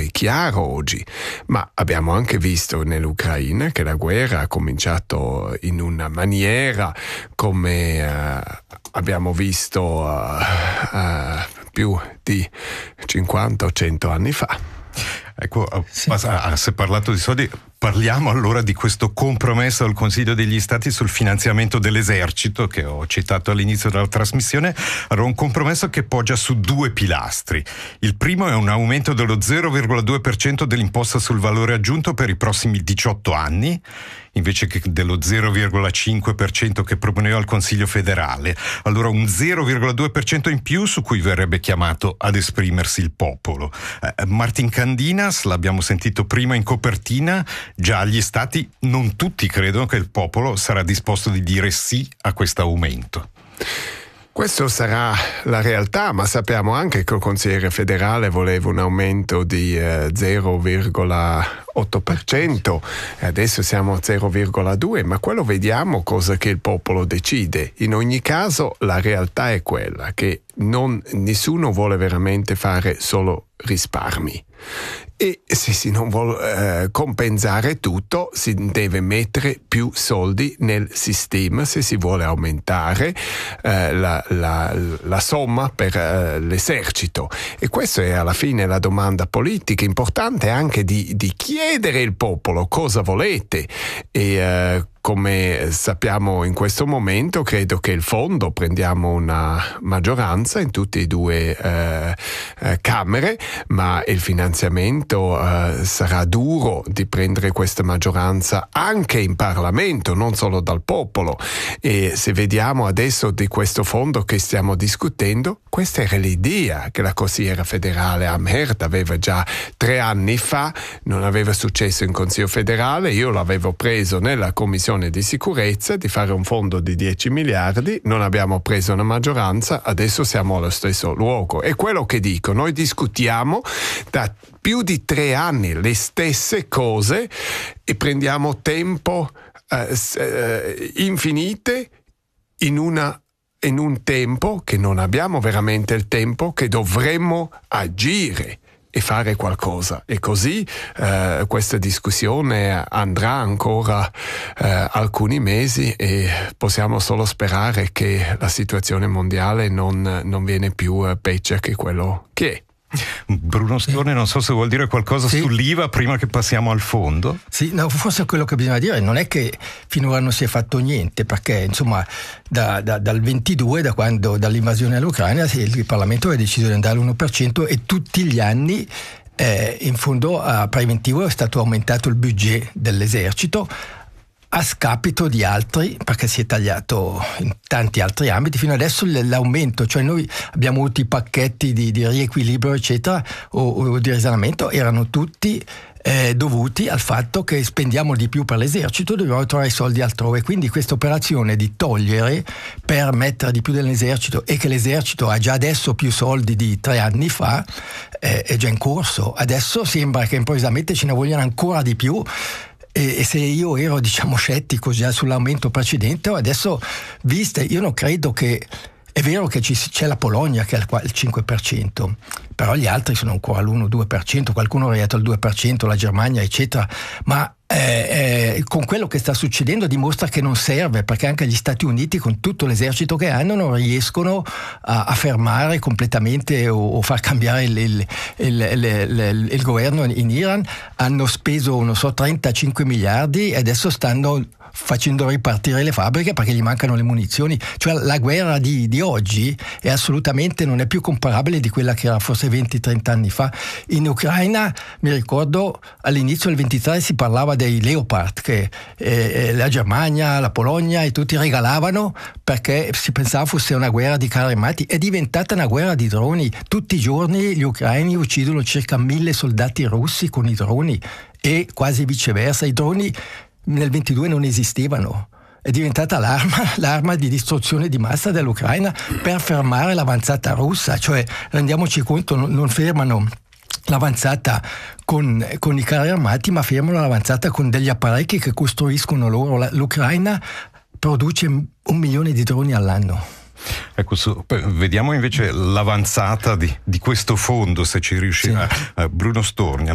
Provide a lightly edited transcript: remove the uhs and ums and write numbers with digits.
è chiaro oggi, ma abbiamo anche visto nell'Ucraina che la guerra ha cominciato in una maniera come abbiamo visto più di 50 o 100 anni fa. Ecco, sì. Se parlato di soldi, parliamo allora di questo compromesso del Consiglio degli Stati sul finanziamento dell'esercito che ho citato all'inizio della trasmissione. Allora, un compromesso che poggia su due pilastri. Il primo è un aumento dello 0,2% dell'imposta sul valore aggiunto per i prossimi 18 anni, invece che dello 0,5% che proponeva il Consiglio federale. Allora un 0,2% in più su cui verrebbe chiamato ad esprimersi il popolo. Martin Candinas, l'abbiamo sentito prima in copertina, già gli stati, non tutti credono che il popolo sarà disposto di dire sì a questo aumento. Questo sarà la realtà, ma sappiamo anche che il consigliere federale voleva un aumento di 0,8%, adesso siamo a 0,2%, ma quello vediamo cosa che il popolo decide. In ogni caso la realtà è quella che nessuno vuole veramente fare solo risparmi. E se si non vuole compensare tutto, si deve mettere più soldi nel sistema se si vuole aumentare la somma per l'esercito. E questa è alla fine la domanda politica importante, anche di chiedere al popolo cosa volete. E come sappiamo in questo momento, credo che il fondo prendiamo una maggioranza in tutte e due camere, ma il finanziamento sarà duro di prendere questa maggioranza anche in Parlamento, non solo dal popolo. E se vediamo adesso di questo fondo che stiamo discutendo, questa era l'idea che la consigliera federale Amherd aveva già 3 anni fa, non aveva successo in Consiglio federale, io l'avevo preso nella Commissione di sicurezza di fare un fondo di 10 miliardi, non abbiamo preso una maggioranza, adesso siamo allo stesso luogo. È quello che dico, noi discutiamo da più di 3 anni le stesse cose e prendiamo tempo infinite in un tempo che non abbiamo veramente il tempo, che dovremmo agire e fare qualcosa. E così questa discussione andrà ancora alcuni mesi e possiamo solo sperare che la situazione mondiale non viene più peggio che quello che è. Bruno Storni, non so se vuol dire qualcosa sull'IVA prima che passiamo al fondo. Sì, no, forse quello che bisogna dire non è che finora non si è fatto niente, perché insomma dal 22, dall'invasione all'Ucraina, il Parlamento ha deciso di andare all'1% e tutti gli anni in fondo a preventivo è stato aumentato il budget dell'esercito a scapito di altri, perché si è tagliato in tanti altri ambiti. Fino adesso l'aumento, cioè noi abbiamo avuto i pacchetti di riequilibrio eccetera o di risanamento, erano tutti dovuti al fatto che spendiamo di più per l'esercito, dobbiamo trovare i soldi altrove. Quindi questa operazione di togliere per mettere di più dell'esercito e che l'esercito ha già adesso più soldi di 3 anni fa è già in corso. Adesso sembra che improvvisamente ce ne vogliano ancora di più. E se io ero scettico già sull'aumento precedente, adesso io non credo che è vero che c'è la Polonia che ha il 5%, però gli altri sono ancora all'1-2%, qualcuno è arrivato al 2%, la Germania eccetera, ma con quello che sta succedendo dimostra che non serve, perché anche gli Stati Uniti con tutto l'esercito che hanno non riescono a fermare completamente o far cambiare il governo in Iran. Hanno speso 35 miliardi e adesso stanno facendo ripartire le fabbriche perché gli mancano le munizioni. Cioè la guerra di oggi è assolutamente non è più comparabile di quella che era forse 20-30 anni fa. In Ucraina mi ricordo all'inizio del 23 si parlava dei Leopard che la Germania, la Polonia e tutti regalavano perché si pensava fosse una guerra di carri armati. È diventata una guerra di droni. Tutti i giorni gli ucraini uccidono circa 1000 soldati russi con i droni e quasi viceversa. I droni nel 22 non esistevano. È diventata l'arma di distruzione di massa dell'Ucraina per fermare l'avanzata russa. Cioè rendiamoci conto, non fermano l'avanzata con i carri armati, ma fermano l'avanzata con degli apparecchi che costruiscono loro. L'Ucraina produce 1 milione di droni all'anno. Ecco, vediamo invece l'avanzata di questo fondo, se ci riuscirà. Bruno Storni.